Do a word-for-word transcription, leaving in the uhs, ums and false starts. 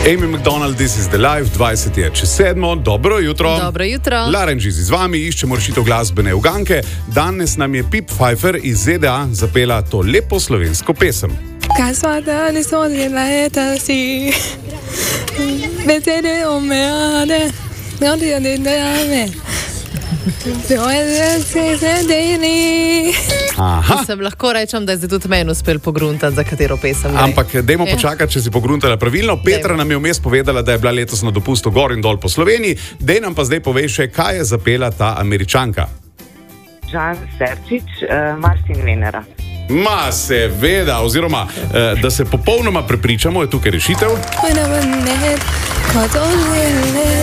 Amy McDonald, This is the Life, dvajset je čez sedmo, dobro jutro. Dobro jutro. Lauren Gizi z vami, iščemo rešitev glasbene uganke. Danes nam je Pip Pfeiffer iz Z D A zapela to lepo slovensko pesem. Kaj sva dali so leta si, besede omeade, noti odi dame, svoje se deli. Aha. Sem lahko rečem, da je zdaj tudi meni uspel pogruntati, za katero pesem gre. Ampak dajmo počakati, če si pogruntala pravilno. Petra Dejmo. nam je vmes povedala, da je bila letos na dopustu gor in dol po Sloveniji. Dej nam pa zdaj povej še, kaj je zapela ta Američanka. Žan Serčič, uh, Mars in Venera. Ma seveda, oziroma, eh, da se popolnoma prepričamo, je tukaj rešitev. When I was mad, cause all the